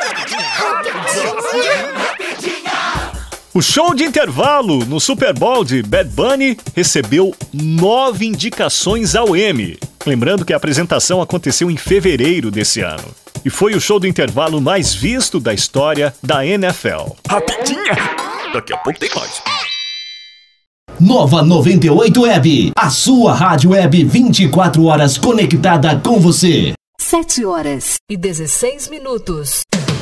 O show de intervalo no Super Bowl de Bad Bunny recebeu 9 indicações ao Emmy. Lembrando que a apresentação aconteceu em fevereiro desse ano. E foi o show do intervalo mais visto da história da NFL. Rapidinha! Daqui a pouco tem mais. Nova 98 Web, a sua rádio web 24 horas conectada com você. 7 horas e 16 minutos.